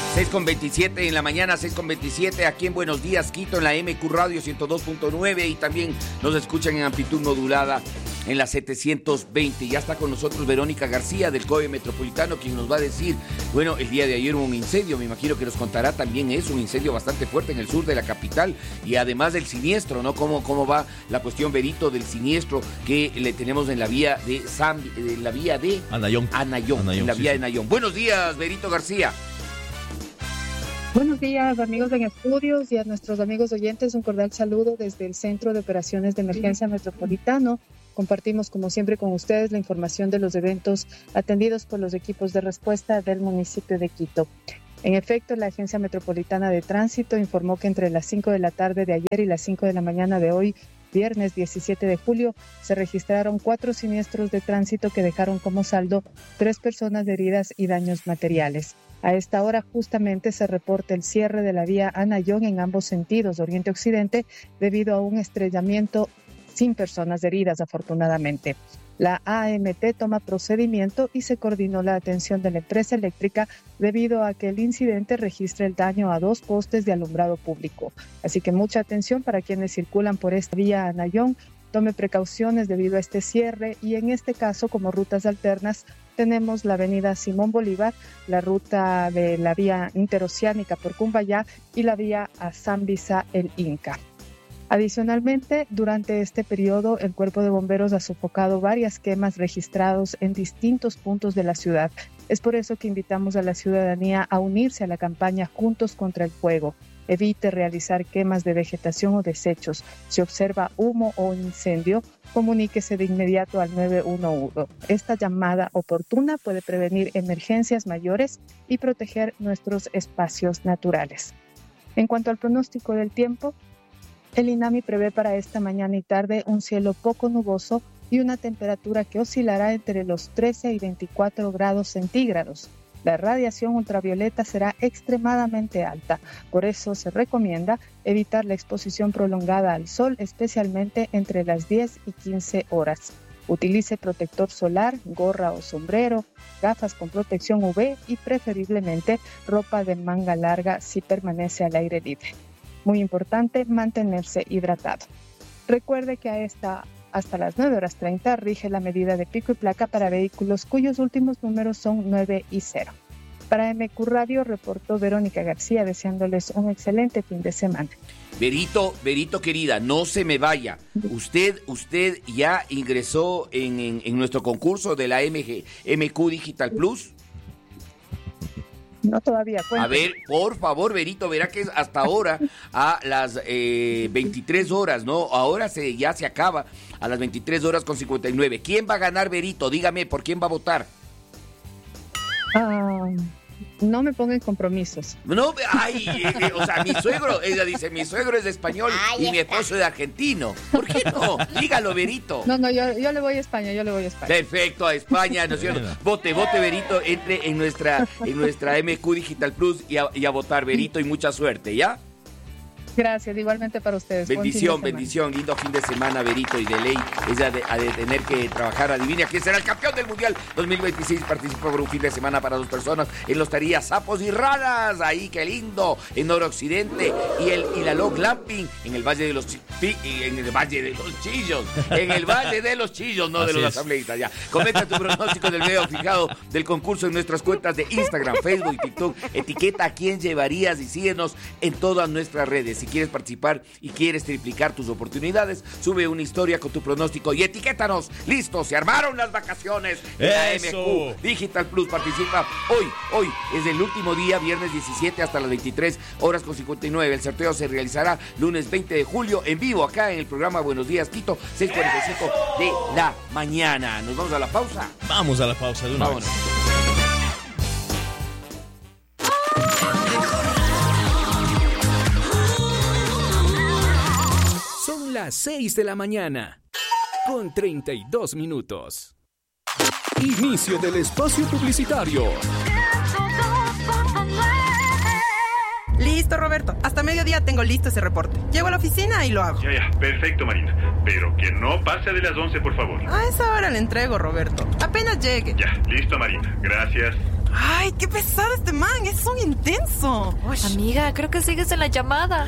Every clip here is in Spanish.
6:27 en la mañana, 6:27 aquí en Buenos Días, Quito, en la MQ Radio 102.9 y también nos escuchan en amplitud modulada en la 720. Ya está con nosotros Verónica García del COE Metropolitano, quien nos va a decir, bueno, el día de ayer hubo un incendio, me imagino que nos contará también eso, un incendio bastante fuerte en el sur de la capital y además del siniestro, ¿no? ¿Cómo va la cuestión, Verito, del siniestro que le tenemos en la vía de Anayón. En la vía de Anayón. Buenos días, Verito García. Buenos días, amigos en estudios y a nuestros amigos oyentes, un cordial saludo desde el Centro de Operaciones de Emergencia Metropolitano. Compartimos, como siempre, con ustedes la información de los eventos atendidos por los equipos de respuesta del municipio de Quito. En efecto, la Agencia Metropolitana de Tránsito informó que entre las 5 de la tarde de ayer y las 5 de la mañana de hoy, viernes 17 de julio, se registraron 4 siniestros de tránsito que dejaron como saldo 3 personas heridas y daños materiales. A esta hora justamente se reporta el cierre de la vía Anayón en ambos sentidos, oriente-occidente, debido a un estrellamiento sin personas heridas, afortunadamente. La AMT toma procedimiento y se coordinó la atención de la empresa eléctrica debido a que el incidente registra el daño a 2 postes de alumbrado público. Así que mucha atención para quienes circulan por esta vía Anayón. Tome precauciones debido a este cierre y en este caso, como rutas alternas, tenemos la avenida Simón Bolívar, la ruta de la vía interoceánica por Cumbayá y la vía a Zambisa el Inca. Adicionalmente, durante este periodo, el Cuerpo de Bomberos ha sofocado varias quemas registrados en distintos puntos de la ciudad. Es por eso que invitamos a la ciudadanía a unirse a la campaña Juntos contra el Fuego. Evite realizar quemas de vegetación o desechos. Si observa humo o incendio, comuníquese de inmediato al 911. Esta llamada oportuna puede prevenir emergencias mayores y proteger nuestros espacios naturales. En cuanto al pronóstico del tiempo, el INAMI prevé para esta mañana y tarde un cielo poco nuboso y una temperatura que oscilará entre los 13 y 24 grados centígrados. La radiación ultravioleta será extremadamente alta, por eso se recomienda evitar la exposición prolongada al sol, especialmente entre las 10 y 15 horas. Utilice protector solar, gorra o sombrero, gafas con protección UV y preferiblemente ropa de manga larga si permanece al aire libre. Muy importante mantenerse hidratado. Recuerde que hasta las 9:30 rige la medida de pico y placa para vehículos cuyos últimos números son 9 y 0. Para MQ Radio reportó Verónica García, deseándoles un excelente fin de semana. Verito querida, no se me vaya. Usted ya ingresó en nuestro concurso de la MQ Digital Plus. No todavía. Cuéntame. A ver, por favor, Verito, verá que es hasta ahora a las 23 horas, ¿no? Ahora ya se acaba a las 23 horas con 59. ¿Quién va a ganar, Verito? Dígame, ¿por quién va a votar? No me pongan compromisos. No, o sea, mi suegro, ella dice, mi suegro es de español y mi esposo es de argentino. ¿Por qué no? Dígalo, Verito. No, yo le voy a España, Perfecto, a España, ¿no es cierto? Vote, Verito, entre en nuestra MQ Digital Plus y a votar, Verito, y mucha suerte, ¿ya? Gracias, igualmente para ustedes. Bendición, lindo fin de semana, Verito, y de ley ella ha de tener que trabajar. Adivina quién será el campeón del Mundial 2026. Participa por un fin de semana para 2 personas en la Hostería Sapos y Ranas. Ahí, qué lindo, en Noroccidente. Y la Log Glamping en el Valle de los Chillos. En el Valle de los Chillos, no de los asambleístas, ya. Comenta tu pronóstico del video fijado del concurso en nuestras cuentas de Instagram, Facebook y TikTok. Etiqueta a quién llevarías y síguenos en todas nuestras redes. Si quieres participar y quieres triplicar tus oportunidades, sube una historia con tu pronóstico y etiquétanos. ¡Listo! Se armaron las vacaciones en la MQ Digital Plus. Participa hoy es el último día, viernes 17 hasta las 23 horas con 59. El sorteo se realizará lunes 20 de julio en vivo acá en el programa Buenos Días Quito, 6:45 de la mañana. ¿Nos vamos a la pausa? Vamos a la pausa de una vez. Son las 6 de la mañana, con 32 minutos. Inicio del espacio publicitario. Listo, Roberto. Hasta mediodía tengo listo ese reporte. Llego a la oficina y lo hago. Ya. Perfecto, Marina. Pero que no pase de las 11, por favor. A esa hora le entrego, Roberto. Apenas llegue. Ya, listo, Marina. Gracias. Ay, qué pesado este man, es un intenso. Uy. Amiga, creo que sigues en la llamada.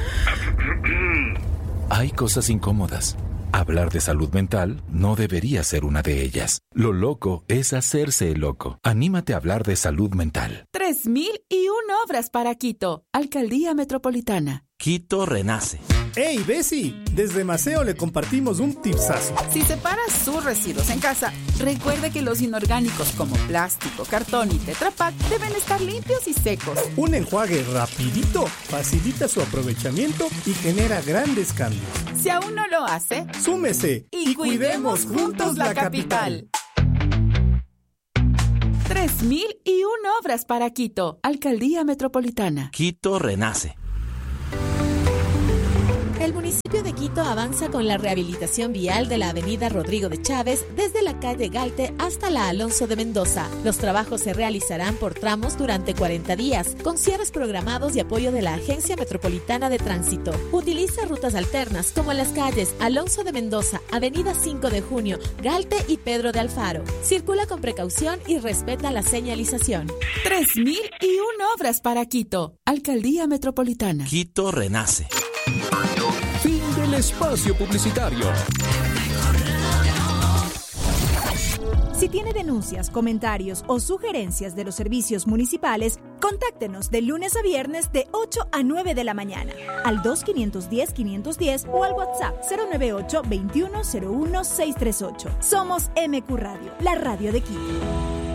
Hay cosas incómodas. Hablar de salud mental no debería ser una de ellas. Lo loco es hacerse el loco. Anímate a hablar de salud mental. 3001 obras para Quito. Alcaldía Metropolitana. Quito renace. ¡Hey, Bessie! Desde Maceo le compartimos un tipsazo. Si separa sus residuos en casa, recuerde que los inorgánicos como plástico, cartón y Tetra Pak deben estar limpios y secos. Un enjuague rapidito facilita su aprovechamiento y genera grandes cambios. Si aún no lo hace, súmese y cuidemos juntos la capital. 3001 obras para Quito. Alcaldía Metropolitana. Quito renace. El municipio de Quito avanza con la rehabilitación vial de la avenida Rodrigo de Chávez desde la calle Galte hasta la Alonso de Mendoza. Los trabajos se realizarán por tramos durante 40 días, con cierres programados y apoyo de la Agencia Metropolitana de Tránsito. Utiliza rutas alternas como las calles Alonso de Mendoza, avenida 5 de Junio, Galte y Pedro de Alfaro. Circula con precaución y respeta la señalización. 3001 obras para Quito. Alcaldía Metropolitana. Quito renace. Fin del espacio publicitario. Si tiene denuncias, comentarios o sugerencias de los servicios municipales, contáctenos de lunes a viernes de 8 a 9 de la mañana al 2-510-510 o al WhatsApp 098-2101-638. Somos MQ Radio, la radio de Quito.